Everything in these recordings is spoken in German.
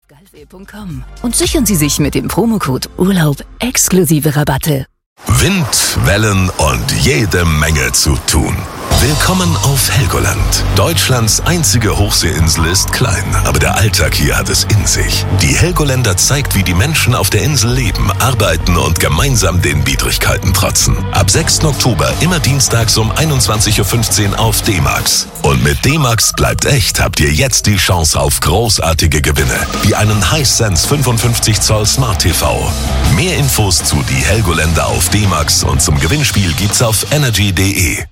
galway.com und sichern Sie sich mit dem Promocode Urlaub exklusive Rabatte. Wind, Wellen und jede Menge zu tun. Willkommen auf Helgoland. Deutschlands einzige Hochseeinsel ist klein, aber der Alltag hier hat es in sich. Die Helgoländer zeigt, wie die Menschen auf der Insel leben, arbeiten und gemeinsam den Widrigkeiten trotzen. Ab 6. Oktober immer dienstags um 21.15 Uhr auf D-Max. Und mit D-Max bleibt echt habt ihr jetzt die Chance auf großartige Gewinne, wie einen Hisense 55 Zoll Smart TV. Mehr Infos zu die Helgoländer auf D-Max und zum Gewinnspiel gibt's auf energy.de.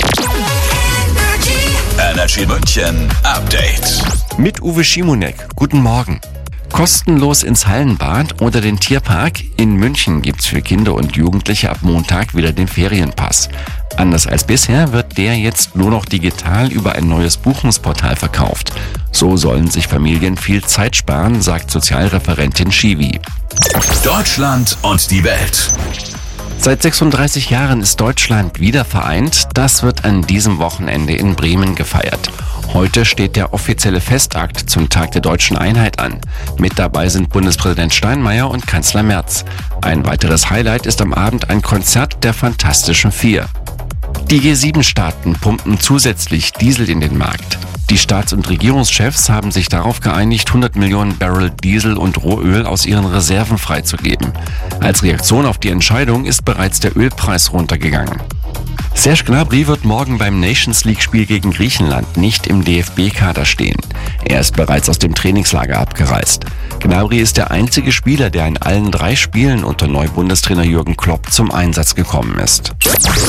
Energy München Update. Mit Uwe Schimonek. Guten Morgen. Kostenlos ins Hallenbad oder den Tierpark? In München gibt's für Kinder und Jugendliche ab Montag wieder den Ferienpass. Anders als bisher wird der jetzt nur noch digital über ein neues Buchungsportal verkauft. So sollen sich Familien viel Zeit sparen, sagt Sozialreferentin Schiwi. Deutschland und die Welt. Seit 36 Jahren ist Deutschland wieder vereint. Das wird an diesem Wochenende in Bremen gefeiert. Heute steht der offizielle Festakt zum Tag der deutschen Einheit an. Mit dabei sind Bundespräsident Steinmeier und Kanzler Merz. Ein weiteres Highlight ist am Abend ein Konzert der Fantastischen Vier. Die G7-Staaten pumpen zusätzlich Diesel in den Markt. Die Staats- und Regierungschefs haben sich darauf geeinigt, 100 Millionen Barrel Diesel und Rohöl aus ihren Reserven freizugeben. Als Reaktion auf die Entscheidung ist bereits der Ölpreis runtergegangen. Serge Gnabry wird morgen beim Nations-League-Spiel gegen Griechenland nicht im DFB-Kader stehen. Er ist bereits aus dem Trainingslager abgereist. Gnabry ist der einzige Spieler, der in allen 3 Spielen unter Neubundestrainer Jürgen Klopp zum Einsatz gekommen ist.